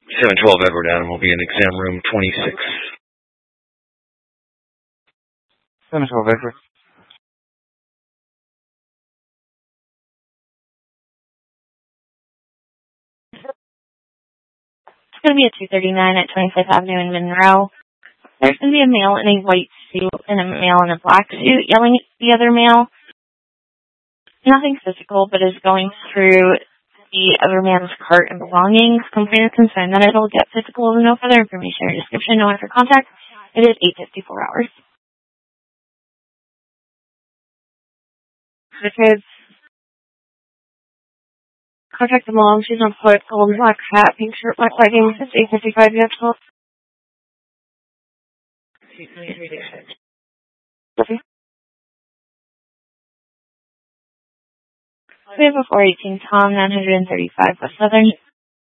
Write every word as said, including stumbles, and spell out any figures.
seven twelve Edward Adam will be in exam room twenty-six. seven twelve Edward. It's going to be at two thirty-nine at twenty-fifth Avenue in Monroe. There's going to be a male in a white suit and a male in a black suit yelling at the other male. Nothing physical, but is going through the other man's cart and belongings. Complainant concerned that it'll get physical with no further information or description. No one for contact. It is eight fifty-four hours. The kids. Contact the mom. She's on foot. Gold black hat, pink shirt, black leggings. It's eight fifty-five. You have to Okay. We have a four eighteen Tom, nine thirty-five West Southern.